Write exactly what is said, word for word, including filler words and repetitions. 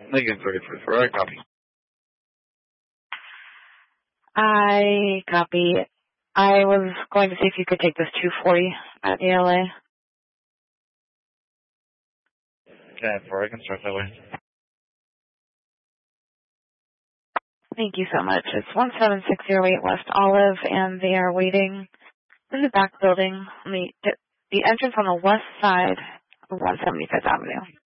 Lincoln three three four, I copy. I copy. I was going to see if you could take this two forty at A L A. ten four, I can start that way. Thank you so much. It's one seven six zero eight West Olive, and they are waiting in the back building, on the, the entrance on the west side of one seventy-fifth Avenue.